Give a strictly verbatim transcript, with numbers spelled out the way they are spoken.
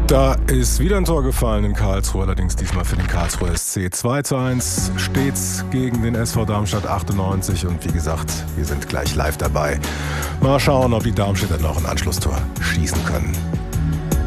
Da ist wieder ein Tor gefallen in Karlsruhe, allerdings diesmal für den Karlsruher S C. zwei zu eins stets gegen den S V Darmstadt achtundneunzig und wie gesagt, wir sind gleich live dabei. Mal schauen, ob die Darmstädter noch ein Anschlusstor schießen können.